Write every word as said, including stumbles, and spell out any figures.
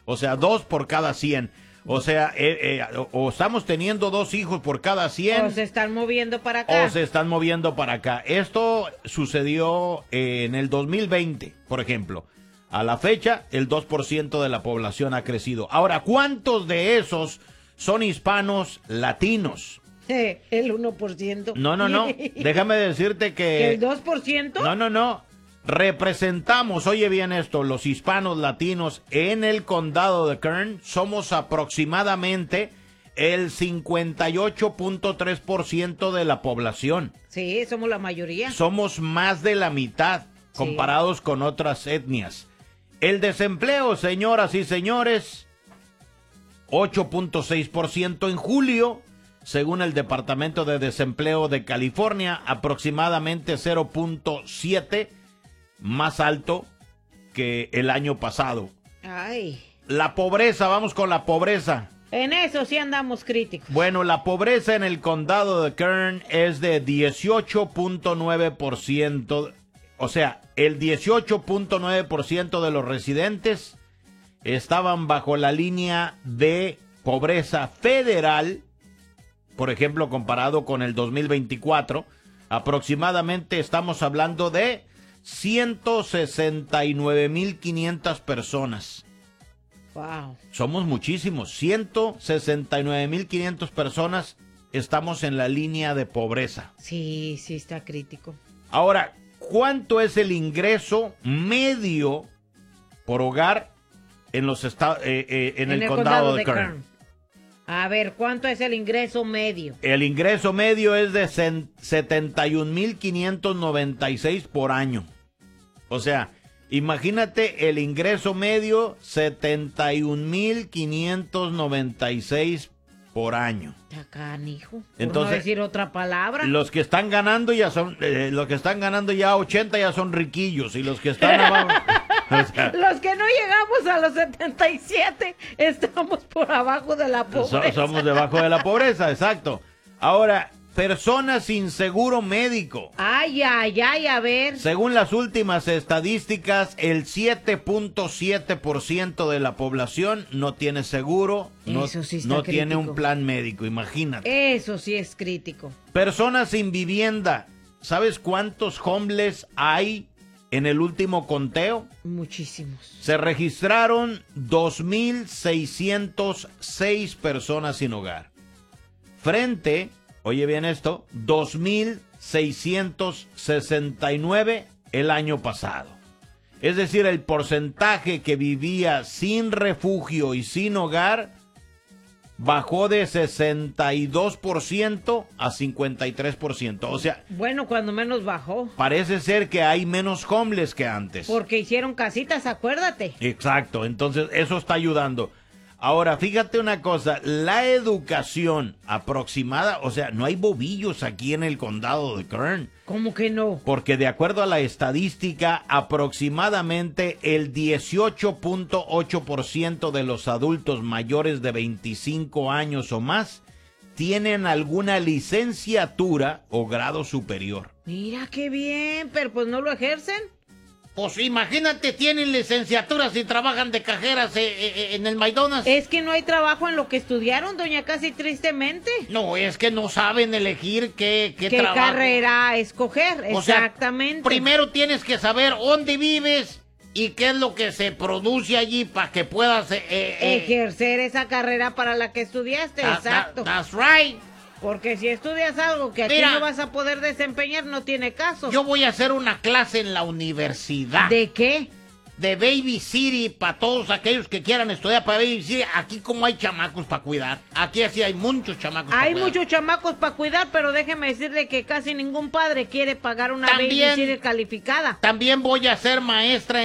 O sea, dos por cada cien. O sea, eh, eh, o estamos teniendo dos hijos por cada cien. O se están moviendo para acá. O se están moviendo para acá. Esto sucedió eh, en el dos mil veinte, por ejemplo. A la fecha, el dos por ciento de la población ha crecido. Ahora, ¿cuántos de esos son hispanos latinos? Eh, el uno por ciento. No, no, no. Déjame decirte que... ¿El dos por ciento? No, no, no. Representamos, oye bien esto, los hispanos latinos en el condado de Kern somos aproximadamente el cincuenta y ocho punto tres por ciento de la población. Sí, somos la mayoría. Somos más de la mitad comparados sí. con otras etnias. El desempleo, señoras y señores, ocho punto seis por ciento en julio, según el Departamento de Desempleo de California, aproximadamente cero punto siete por ciento más alto que el año pasado. Ay. La pobreza, vamos con la pobreza. En eso sí andamos críticos. Bueno, la pobreza en el condado de Kern es de dieciocho punto nueve por ciento. O sea, el dieciocho punto nueve por ciento de los residentes estaban bajo la línea de pobreza federal. Por ejemplo, comparado con el dos mil veinticuatro, aproximadamente estamos hablando de ciento sesenta y nueve mil quinientas personas. Wow. Somos muchísimos. ciento sesenta y nueve mil quinientas personas estamos en la línea de pobreza. Sí, sí está crítico. Ahora, ¿cuánto es el ingreso medio por hogar en los estados eh, eh, en, en el, el condado, condado de Kern? Kern? A ver, ¿cuánto es el ingreso medio? El ingreso medio es de setenta y un mil quinientos noventa y seis por año. O sea, imagínate el ingreso medio, setenta y un mil quinientos noventa y seis por año. Canijo. Por Entonces, no decir otra palabra. Los que están ganando ya son, eh, los que están ganando ya ochenta ya son riquillos y los que están abajo, o sea, los que no llegamos a los setenta y siete estamos por abajo de la pobreza. So, somos debajo de la pobreza, exacto. Ahora, personas sin seguro médico. Ay, ay, ay, a ver. Según las últimas estadísticas, el siete punto siete por ciento de la población no tiene seguro, no, Eso sí está no crítico. tiene un plan médico, imagínate. Eso sí es crítico. Personas sin vivienda. ¿Sabes cuántos homeless hay en el último conteo? Muchísimos. Se registraron dos mil seiscientas seis personas sin hogar. Frente... Oye bien esto, dos mil seiscientos sesenta y nueve el año pasado. Es decir, el porcentaje que vivía sin refugio y sin hogar bajó de sesenta y dos por ciento a cincuenta y tres por ciento. O sea, bueno, cuando menos bajó. Parece ser que hay menos homeless que antes. Porque hicieron casitas, acuérdate. Exacto, entonces eso está ayudando. Ahora, fíjate una cosa, la educación aproximada, o sea, no hay bobillos aquí en el condado de Kern. ¿Cómo que no? Porque de acuerdo a la estadística, aproximadamente el dieciocho punto ocho por ciento de los adultos mayores de veinticinco años o más tienen alguna licenciatura o grado superior. Mira qué bien, pero pues no lo ejercen. Pues imagínate, tienen licenciaturas y trabajan de cajeras eh, eh, en el McDonald's. Es que no hay trabajo en lo que estudiaron, doña Casi, tristemente. No, es que no saben elegir qué, qué, ¿Qué trabajo. carrera escoger? O exactamente. Sea, primero tienes que saber dónde vives y qué es lo que se produce allí para que puedas... Eh, eh, ejercer esa carrera para la que estudiaste, that, exacto. That, that's right. Porque si estudias algo que aquí Mira, no vas a poder desempeñar, no tiene caso. Yo voy a hacer una clase en la universidad. ¿De qué? De Baby City, para todos aquellos que quieran estudiar para Baby City. Aquí como hay chamacos para cuidar. Aquí así hay muchos chamacos para Hay cuidar. muchos chamacos para cuidar, pero déjeme decirle que casi ningún padre quiere pagar una También, Baby City calificada. También voy a ser maestra en